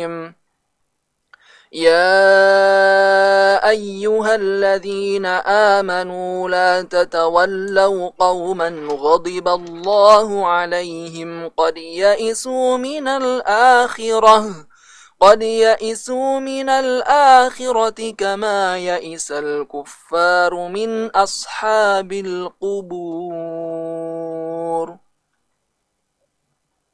عليهم يا أيها الذين آمنوا لا تتولوا قوما غضب الله عليهم قد يئسوا من الآخرة كما يئس الكفار من أصحاب القبور.